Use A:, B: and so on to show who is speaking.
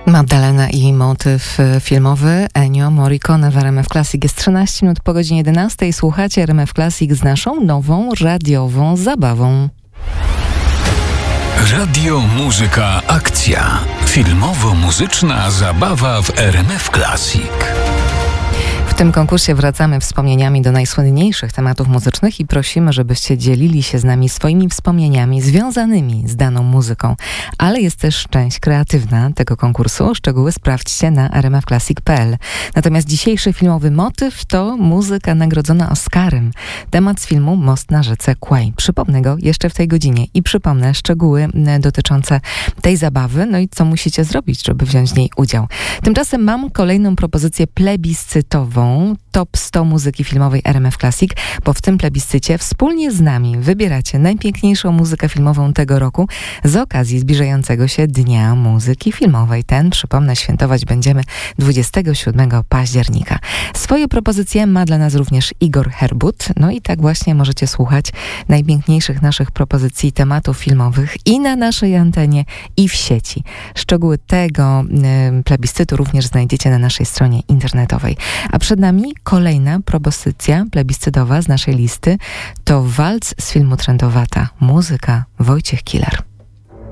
A: Magdalena i motyw filmowy Ennio Morricone w RMF Classic. Jest 13 minut po godzinie 11. Słuchacie RMF Classic z naszą nową radiową zabawą.
B: Radio, muzyka, akcja. Filmowo-muzyczna zabawa w RMF Classic.
A: W tym konkursie wracamy wspomnieniami do najsłynniejszych tematów muzycznych i prosimy, żebyście dzielili się z nami swoimi wspomnieniami związanymi z daną muzyką. Ale jest też część kreatywna tego konkursu. Szczegóły sprawdźcie na rmfclassic.pl. Natomiast dzisiejszy filmowy motyw to muzyka nagrodzona Oscarem. Temat z filmu Most na rzece Kwai. Przypomnę go jeszcze w tej godzinie i przypomnę szczegóły dotyczące tej zabawy, no i co musicie zrobić, żeby wziąć w niej udział. Tymczasem mam kolejną propozycję plebiscytową. Top 100 muzyki filmowej RMF Classic, bo w tym plebiscycie wspólnie z nami wybieracie najpiękniejszą muzykę filmową tego roku z okazji zbliżającego się Dnia Muzyki Filmowej. Ten, przypomnę, świętować będziemy 27 października. Swoje propozycje ma dla nas również Igor Herbut. No i tak właśnie możecie słuchać najpiękniejszych naszych propozycji tematów filmowych i na naszej antenie, i w sieci. Szczegóły tego plebiscytu również znajdziecie na naszej stronie internetowej. A przed nami kolejna propozycja plebiscytowa z naszej listy to walc z filmu Trędowata. Muzyka Wojciech Kilar.